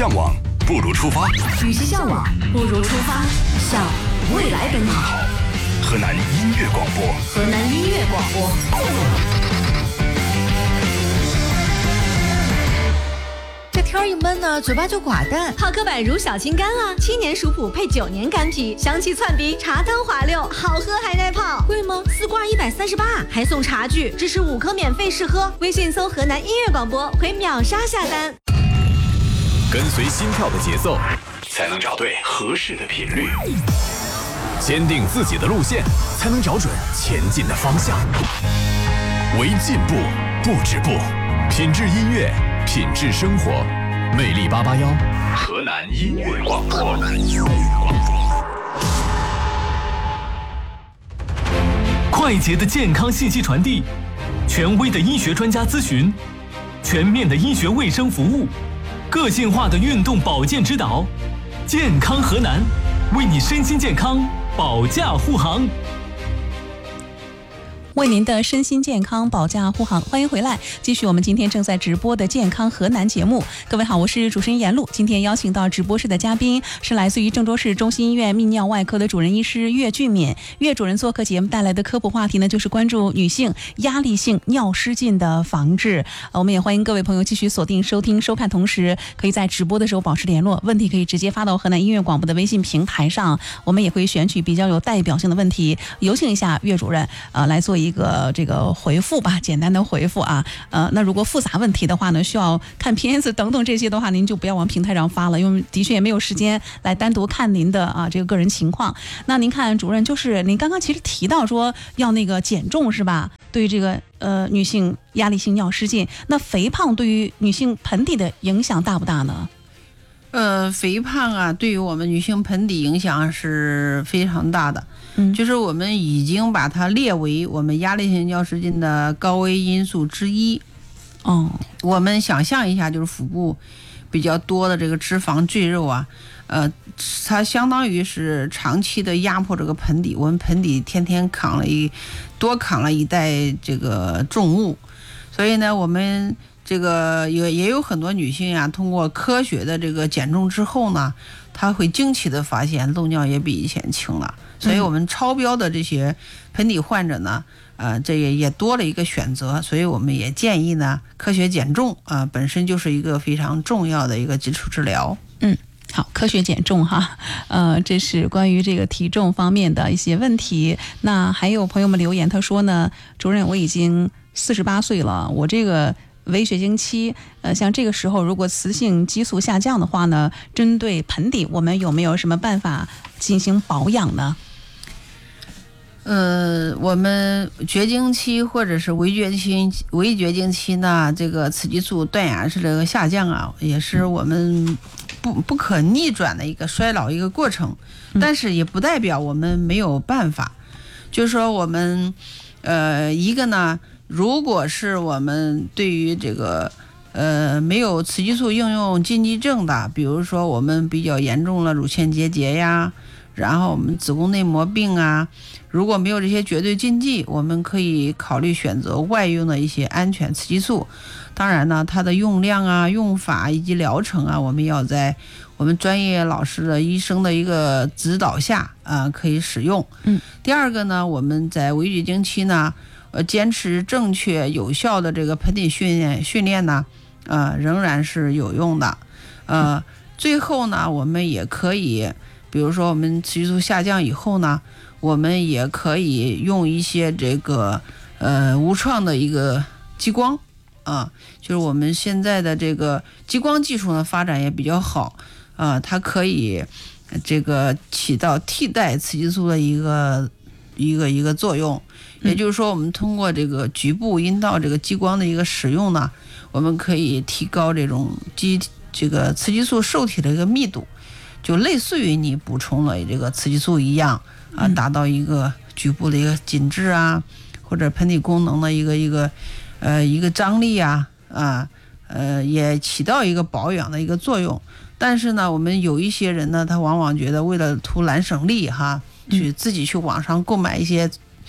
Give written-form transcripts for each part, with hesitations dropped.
向往，不如出发。 与其向往，不如出发，向未来奔跑。 河南音乐广播， 河南音乐广播。 这天一闷呢，嘴巴就寡淡。 好刻板如小青柑啊，7年熟普配9年干皮，香气窜鼻，茶汤滑溜，好喝还耐泡。 贵吗？4罐138， 还送茶具，支持5颗免费试喝。微信搜河南音乐广播，回秒杀下单。 跟随心跳的节奏，才能找对合适的频率。坚定自己的路线，才能找准前进的方向。为进步不止步，品质音乐，品质生活。魅力881，河南音乐广播。 快捷的健康信息传递，权威的医学专家咨询，全面的医学卫生服务，个性化的运动保健指导。健康河南，为你身心健康保驾护航。 为您的身心健康保驾护航，欢迎回来，继续我们今天正在直播的健康河南节目。各位好，我是主持人闫露。今天邀请到直播室的嘉宾是来自于郑州市中心医院泌尿外科的主任医师岳俊敏。岳主任做客节目带来的科普话题呢，就是关注女性压力性尿失禁的防治。我们也欢迎各位朋友继续锁定收听收看，同时可以在直播的时候保持联络，问题可以直接发到河南音乐广播的微信平台上，我们也会选取比较有代表性的问题，有请一下岳主任来做一个这个回复吧，简单的回复啊。那如果复杂问题的话呢，需要看片子等等这些的话，您就不要往平台上发了，因为的确也没有时间来单独看您的这个个人情况。那您看主任，就是您刚刚其实提到说要那个减重是吧？对于这个女性压力性尿失禁，那肥胖对于女性盆底的影响大不大呢？ 肥胖啊，对于我们女性盆底影响是非常大的。就是我们已经把它列为我们压力性尿失禁的高危因素之一。我们想象一下，就是腹部比较多的这个脂肪赘肉啊，它相当于是长期的压迫这个盆底，我们盆底天天多扛了一袋这个重物，所以呢，我们这个也有很多女性呀，通过科学的这个减重之后呢，她会惊奇的发现漏尿也比以前轻了。所以我们超标的这些盆底患者呢，这也多了一个选择。所以我们也建议呢，科学减重本身就是一个非常重要的一个基础治疗。 好，科学减重哈，这是关于这个体重方面的一些问题。那还有朋友们留言，他说呢，主任，我已经48岁了，我这个微血经期，像这个时候如果雌性激素下降的话呢，针对盆底我们有没有什么办法进行保养呢？ 我们绝经期或者是微绝经期呢，这个雌激素断崖式这个下降啊，也是我们不可逆转的一个衰老一个过程，但是也不代表我们没有办法。就是说我们一个呢，如果是我们对于这个没有雌激素应用禁忌症的，比如说我们比较严重了乳腺结节呀，然后我们子宫内膜病啊，如果没有这些绝对禁忌，我们可以考虑选择外用的一些安全雌激素。当然呢，它的用量啊、用法以及疗程啊，我们要在我们专业老师的医生的一个指导下可以使用。第二个呢，我们在微绝经期呢，坚持正确有效的这个盆底训练呢，仍然是有用的。最后呢，我们也可以，比如说我们雌激素下降以后呢，我们也可以用一些这个无创的一个激光就是我们现在的这个激光技术呢发展也比较好它可以这个起到替代雌激素的一个作用。也就是说，我们通过这个局部阴道这个激光的一个使用呢，我们可以提高这种这个雌激素受体的一个密度，就类似于你补充了这个雌激素一样达到一个局部的一个紧致啊，或者盆底功能的一个张力也起到一个保养的一个作用。但是呢，我们有一些人呢，他往往觉得为了图懒省力去自己去网上购买一些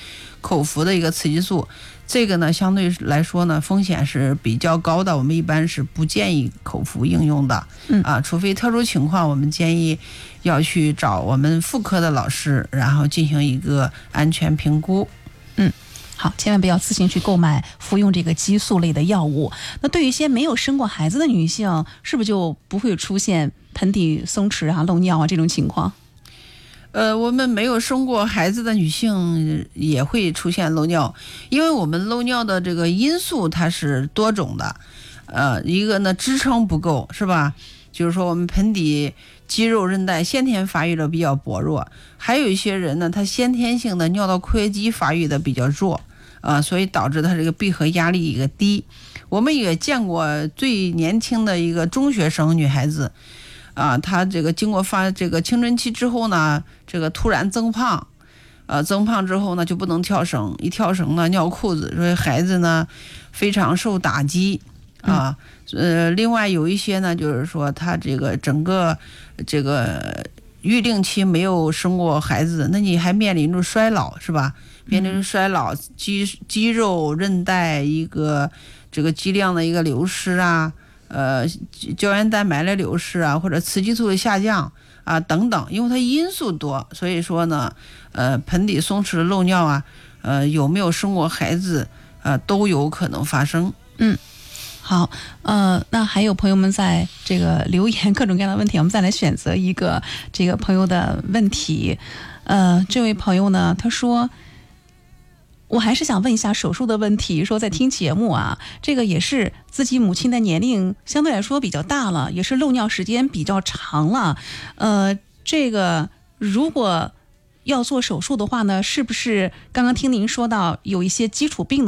口服的一个雌激素，这个呢相对来说呢风险是比较高的，我们一般是不建议口服应用的。除非特殊情况，我们建议要去找我们妇科的老师，然后进行一个安全评估。 好，千万不要自行去购买服用这个激素类的药物。那对于一些没有生过孩子的女性，是不是就不会出现盆底松弛啊、漏尿啊这种情况？ 我们没有生过孩子的女性也会出现漏尿，因为我们漏尿的这个因素它是多种的。一个呢支撑不够，是吧？就是说我们盆底肌肉韧带先天发育的比较薄弱，还有一些人呢，他先天性的尿道括约肌发育的比较弱，所以导致他这个闭合压力一个低。我们也见过最年轻的一个中学生女孩子，她这个经过发这个青春期之后呢，这个突然增胖，增胖之后呢就不能跳绳，一跳绳呢尿裤子，所以孩子呢非常受打击。另外有一些呢，就是说他这个整个这个育龄期没有生过孩子，那你还面临着衰老，是吧？面临着衰老，肌肉韧带一个这个肌量的一个流失啊，胶原蛋白的流失啊，或者雌激素的下降啊等等，因为它因素多，所以说呢，盆底松弛的漏尿啊，有没有生过孩子都有可能发生。 好，那还有朋友们在这个留言各种各样的问题，我们再来选择一个这个朋友的问题。这位朋友呢，他说，我还是想问一下手术的问题，说在听节目啊，这个也是自己母亲的年龄相对来说比较大了，也是漏尿时间比较长了，这个如果要做手术的话呢，是不是刚刚听您说到有一些基础病